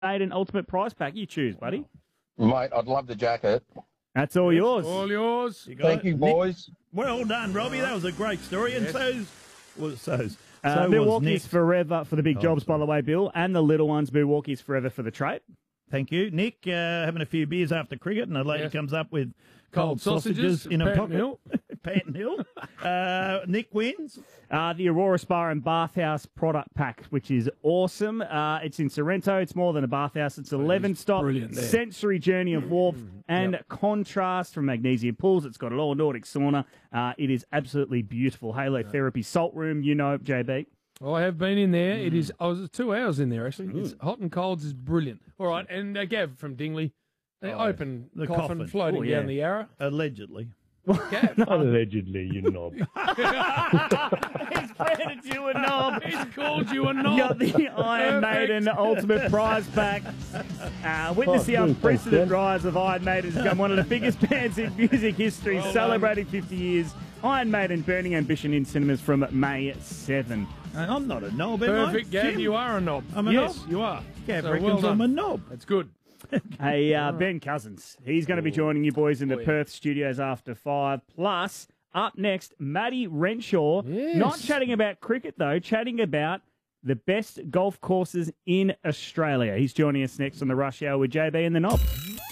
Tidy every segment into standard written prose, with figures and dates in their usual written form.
Maiden Ultimate Prize Pack. You choose, buddy. Mate, I'd love the jacket. That's all yours. All yours. Thank you, boys. Well done, Robbie. That was a great story. And Milwaukee's forever for the big jobs, by the way, Bill, and the little ones. Milwaukee's forever for the trade. Thank you. Nick, having a few beers after cricket, and a lady comes up with cold sausages in a pocket. Panton Hill. Nick wins. The Aurora Spa and Bathhouse product pack, which is awesome. It's in Sorrento. It's more than a bathhouse. It's 11-stop sensory journey of warmth and contrast from magnesium pools. It's got an all-Nordic sauna. It is absolutely beautiful. Halotherapy salt room, you know, JB. Oh, I have been in there. It is. I was 2 hours in there, actually. It's hot and cold. Is brilliant. All right, and Gav from Dingley, they open the coffin floating down the Yarra. Allegedly. Gav. Allegedly, you knob. He's branded you a knob. He's called you a knob. You got the Iron Maiden Ultimate Prize Pack. Witness the unprecedented rise of Iron Maiden to become one of the biggest bands in music history, celebrating 50 years. Iron Maiden Burning Ambition in cinemas from May 7. I'm not a knob, Perfect, Gav. You are a knob. I'm a knob. Yes, you are. Gav reckons I'm a knob. That's good. Hey, Ben Cousins. He's going to be joining you boys in the Perth studios after 5. Plus, up next, Matty Renshaw. Yes. Not chatting about cricket, though, chatting about the best golf courses in Australia. He's joining us next on the Rush Hour with JB and the Knob.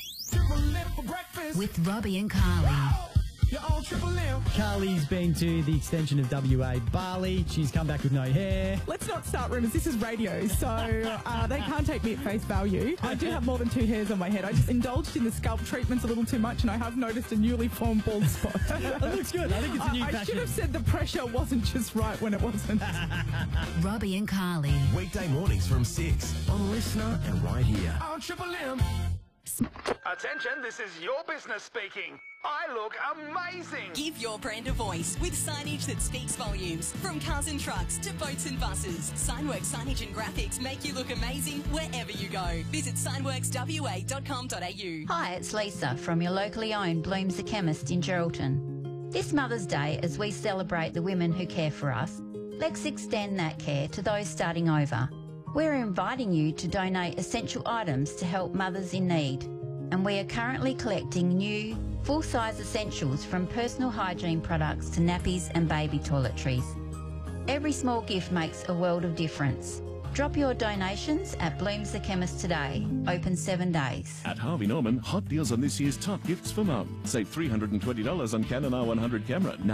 With Robbie and Carly. Carly's been to the extension of WA Bali. She's come back with no hair. Let's not start rumours. This is radio, so they can't take me at face value. I do have more than 2 hairs on my head. I just indulged in the scalp treatments a little too much, and I have noticed a newly formed bald spot. It looks good. I think it's a new I fashion. should have said the pressure wasn't just right when it wasn't. Robbie and Carly. Weekday mornings from 6 on Listener and right here. On Triple M. Attention, this is your business speaking. I look amazing. Give your brand a voice with signage that speaks volumes. From cars and trucks to boats and buses, Signworks signage and graphics make you look amazing wherever you go. Visit signworkswa.com.au. Hi, it's Lisa from your locally owned Blooms the Chemist in Geraldton. This Mother's Day, as we celebrate the women who care for us, let's extend that care to those starting over. We're inviting you to donate essential items to help mothers in need, and we are currently collecting new, full-size essentials from personal hygiene products to nappies and baby toiletries. Every small gift makes a world of difference. Drop your donations at Blooms the Chemist today, open 7 days. At Harvey Norman, hot deals on this year's top gifts for mum. Save $320 on Canon R100 camera, now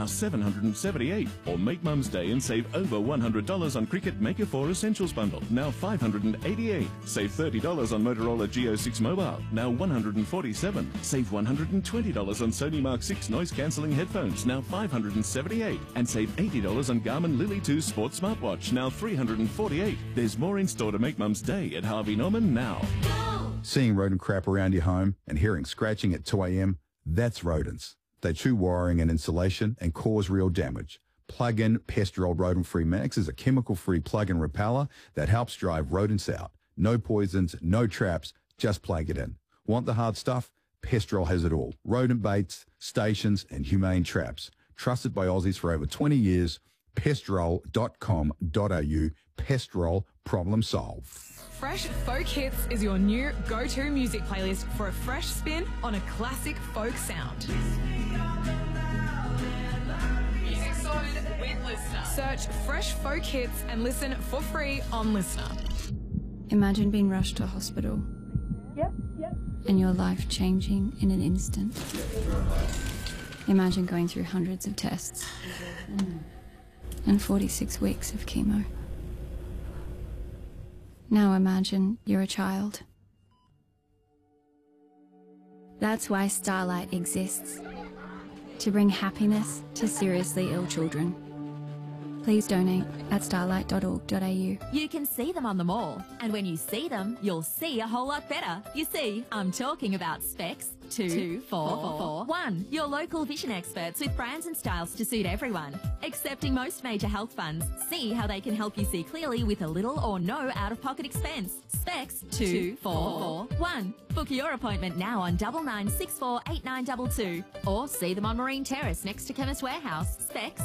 $778. Or make Mum's Day and save over $100 on Cricut Maker 4 Essentials Bundle, now $588. Save $30 on Motorola Geo 6 Mobile, now $147. Save $120 on Sony Mark 6 noise cancelling headphones, now $578. And save $80 on Garmin Lily 2 Sports Smartwatch, now $348. There's more in store to make Mum's Day at Harvey Norman now. Seeing rodent crap around your home and hearing scratching at 2 a.m., that's rodents. They chew wiring and insulation and cause real damage. Plug-in Pestrol Rodent-Free Max is a chemical-free plug-in repeller that helps drive rodents out. No poisons, no traps, just plug it in. Want the hard stuff? Pestrol has it all. Rodent baits, stations and humane traps. Trusted by Aussies for over 20 years. Pestrol.com.au. Pestrol, problem solved. Fresh Folk Hits is your new go-to music playlist for a fresh spin on a classic folk sound. Music sorted with Listener. Search Fresh Folk Hits and listen for free on Listener. Imagine being rushed to hospital. Yep. And your life changing in an instant. Imagine going through hundreds of tests. And 46 weeks of chemo. Now imagine you're a child. That's why Starlight exists. To bring happiness to seriously ill children. Please donate at starlight.org.au. You can see them on the mall, and when you see them, you'll see a whole lot better. You see, I'm talking about Specs 2441, your local vision experts with brands and styles to suit everyone. Accepting most major health funds, see how they can help you see clearly with a little or no out-of-pocket expense. Specs 2441. Book your appointment now on 99648922, or see them on Marine Terrace next to Chemist Warehouse. Specs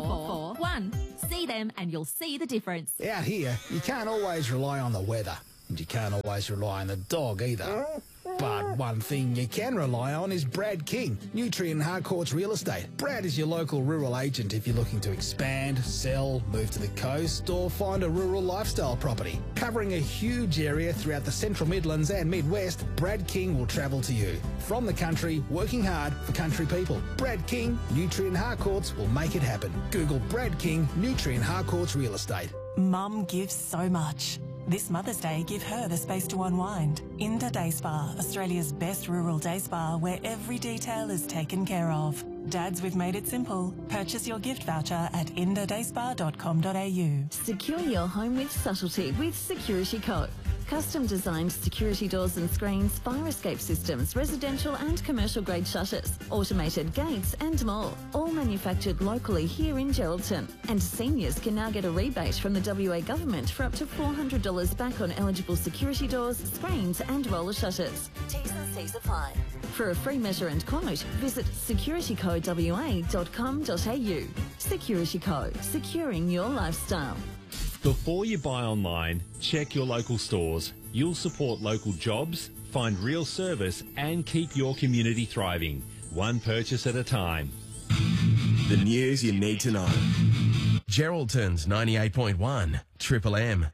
2441. See them and you'll see the difference. Out here, you can't always rely on the weather. And you can't always rely on the dog either. But one thing you can rely on is Brad King, Nutrien Harcourts Real Estate. Brad is your local rural agent if you're looking to expand, sell, move to the coast, or find a rural lifestyle property. Covering a huge area throughout the Central Midlands and Midwest, Brad King will travel to you. From the country, working hard for country people. Brad King, Nutrien Harcourts will make it happen. Google Brad King, Nutrien Harcourts Real Estate. Mum gives so much. This Mother's Day, give her the space to unwind. Inda Day Spa, Australia's best rural day spa where every detail is taken care of. Dads, we've made it simple. Purchase your gift voucher at indadayspa.com.au. Secure your home with subtlety with Security Co. Custom designed security doors and screens, fire escape systems, residential and commercial grade shutters, automated gates and more. All manufactured locally here in Geraldton. And seniors can now get a rebate from the WA government for up to $400 back on eligible security doors, screens and roller shutters. T's and C's apply. For a free measure and quote, visit securitycowa.com.au. Security Co. Securing your lifestyle. Before you buy online, check your local stores. You'll support local jobs, find real service and keep your community thriving. One purchase at a time. The news you need to know. Geraldton's 98.1 Triple M.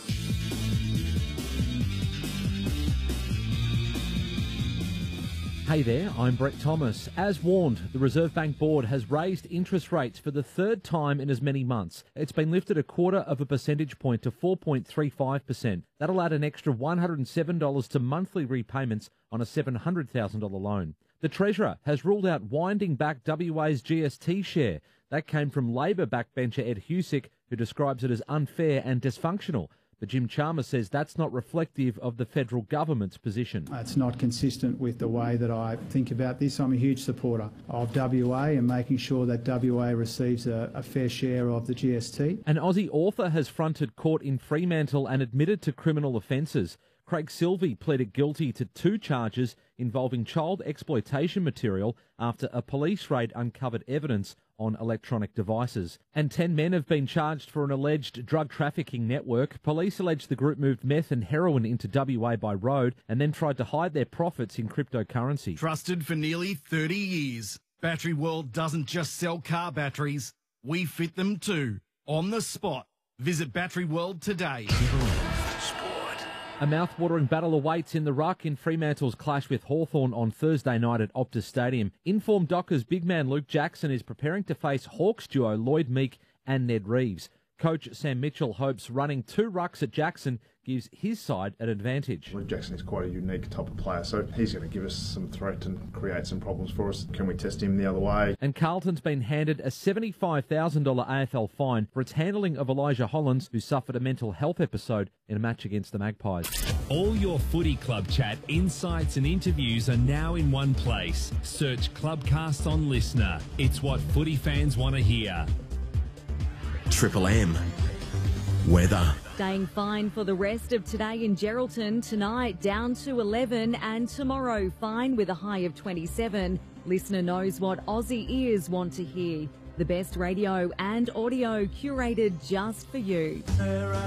Hey there, I'm Brett Thomas. As warned, the Reserve Bank Board has raised interest rates for the third time in as many months. It's been lifted 0.25 percentage point to 4.35%. That'll add an extra $107 to monthly repayments on a $700,000 loan. The Treasurer has ruled out winding back WA's GST share. That came from Labor backbencher Ed Husick, who describes it as unfair and dysfunctional. But Jim Chalmers says that's not reflective of the federal government's position. It's not consistent with the way that I think about this. I'm a huge supporter of WA and making sure that WA receives a fair share of the GST. An Aussie author has fronted court in Fremantle and admitted to criminal offences. Craig Silvey pleaded guilty to 2 charges involving child exploitation material after a police raid uncovered evidence on electronic devices. And 10 men have been charged for an alleged drug trafficking network. Police allege the group moved meth and heroin into WA by road and then tried to hide their profits in cryptocurrency. Trusted for nearly 30 years, Battery World doesn't just sell car batteries, we fit them too. On the spot. Visit Battery World today. A mouth-watering battle awaits in the ruck in Fremantle's clash with Hawthorn on Thursday night at Optus Stadium. Informed Dockers big man Luke Jackson is preparing to face Hawks duo Lloyd Meek and Ned Reeves. Coach Sam Mitchell hopes running 2 rucks at Jackson gives his side an advantage. Luke Jackson is quite a unique type of player, so he's going to give us some threat and create some problems for us. Can we test him the other way? And Carlton's been handed a $75,000 AFL fine for its handling of Elijah Hollins, who suffered a mental health episode in a match against the Magpies. All your footy club chat, insights and interviews are now in one place. Search Clubcast on Listener. It's what footy fans want to hear. Triple M. Weather. Staying fine for the rest of today in Geraldton. Tonight down to 11 and tomorrow fine with a high of 27. Listener knows what Aussie ears want to hear. The best radio and audio curated just for you.